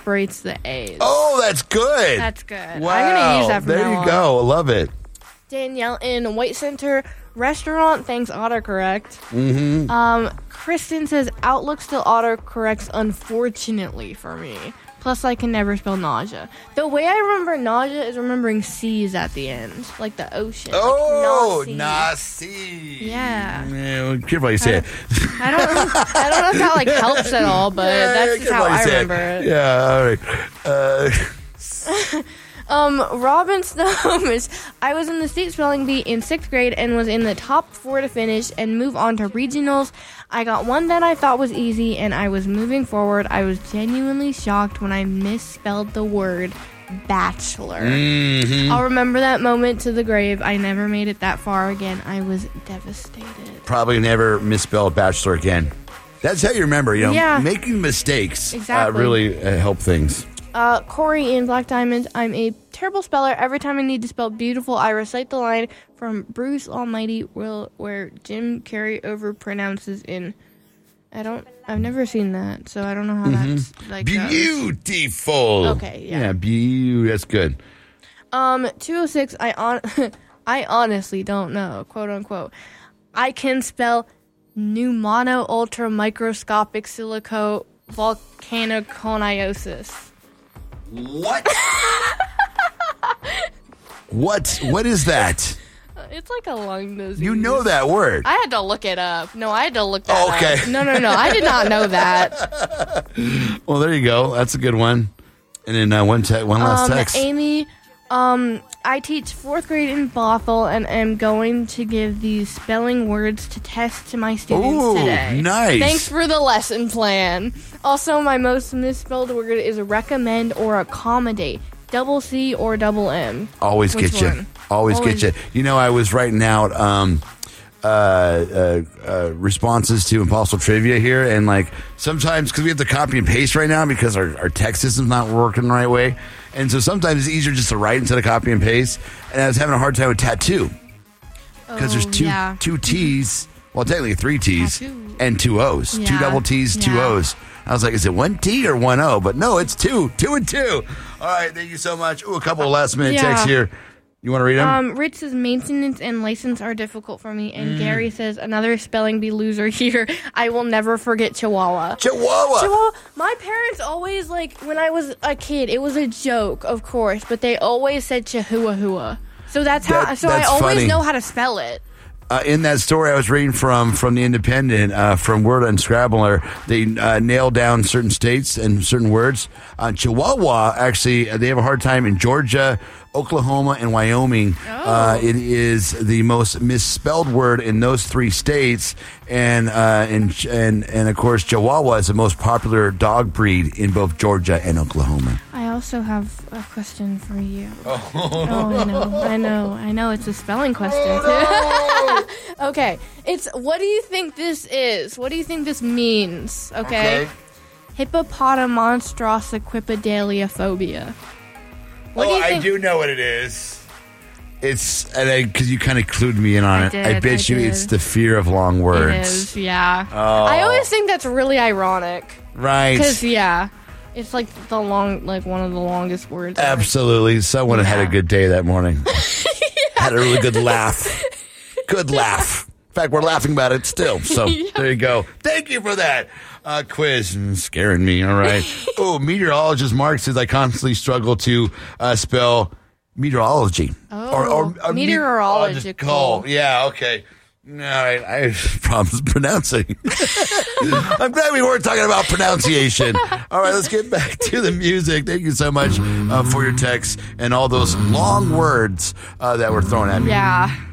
separates the A's. Oh, that's good. That's good. Wow. I'm going to use that from There now you on. go. I love it. Danielle in White Center Restaurant, thanks autocorrect. Kristen says Outlook still autocorrects, unfortunately for me. Plus, I can never spell nausea. The way I remember nausea is remembering C's at the end, like the ocean. Oh, like Nasi. Yeah. Well, careful how you say it. I don't know if that like helps at all, but that's just how I remember it. Yeah, all right. Robin Snow I was in the state spelling bee in 6th grade and was in the top 4 to finish and move on to regionals. I got one that I thought was easy and I was moving forward. I was genuinely shocked when I misspelled the word bachelor. I'll remember that moment to the grave. I never made it that far again. I was devastated. Probably never misspelled bachelor again. That's how you remember, Yeah. making mistakes Exactly. really help things. Corey in Black Diamond, I'm a terrible speller. Every time I need to spell beautiful, I recite the line from Bruce Almighty where Jim Carrey overpronounces in. I've never seen that, so I don't know how that's like. Beautiful. Okay, yeah. That's good. 206, I honestly don't know, quote unquote. I can spell pneumono ultra microscopic silico volcanoconiosis. What? What is that? It's like a lung disease. You know that word. I had to look it up. No, I had to look that Okay. up. No, I did not know that. Well, there you go. That's a good one. And then one last text. Amy, I teach 4th grade in Bothell and am going to give these spelling words to test to my students Ooh, today. nice. Thanks for the lesson plan. Also, my most misspelled word is recommend or accommodate. Double C or double M. Always Which get you. one? Always get you. You know, I was writing out responses to Impossible Trivia here, and like sometimes because we have to copy and paste right now because our text system's not working the right way, and so sometimes it's easier just to write instead of copy and paste. And I was having a hard time with tattoo because there's two T's. Well, technically 3 T's Tattoo. and 2 O's. Yeah. 2 double T's, 2 Yeah. O's. I was like, is it 1 T or 1 O? But no, it's 2 and 2. All right, thank you so much. Ooh, a couple of last minute texts here. You want to read them? Rich says maintenance and license are difficult for me, and Gary says another spelling bee loser here. I will never forget Chihuahua. Chihuahua. My parents always, like, when I was a kid, it was a joke, of course, but they always said Chihuahua. So that's how. That's I always funny. know how to spell it. In that story I was reading from the Independent, from Word Unscrabbler, they nailed down certain states and certain words. Chihuahua, actually, they have a hard time in Georgia, Oklahoma, and Wyoming. It is the most misspelled word in those 3 states, and of course, Chihuahua is the most popular dog breed in both Georgia and Oklahoma. I also have a question for you. I know. It's a spelling question, too. Okay. It's, what do you think this is? What do you think this means? Okay. Hippopotamonstrosiquipedaliophobia. What do you think? I do know what it is. It's because you kind of clued me in on it. I bet you it's the fear of long words. It is, yeah. Oh. I always think that's really ironic. Right. Because, it's like one of the longest words. Absolutely. Someone had a good day that morning. Had a really good laugh. Good laugh. In fact, we're laughing about it still. So there you go. Thank you for that quiz. Scaring me. All right. Oh, meteorologist Mark says I constantly struggle to spell meteorology. Or meteorological. Yeah, okay. All right, I have problems pronouncing. I'm glad we weren't talking about pronunciation. All right, let's get back to the music. Thank you so much for your texts and all those long words that were thrown at me. Yeah.